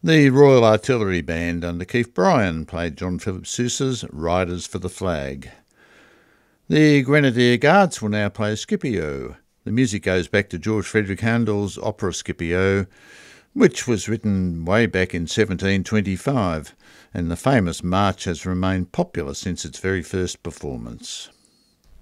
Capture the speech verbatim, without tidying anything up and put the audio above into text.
The Royal Artillery Band under Keith Bryan played John Philip Sousa's Riders for the Flag. The Grenadier Guards will now play Scipio. The music goes back to George Frederick Handel's opera Scipio, which was written way back in seventeen twenty-five, and the famous march has remained popular since its very first performance.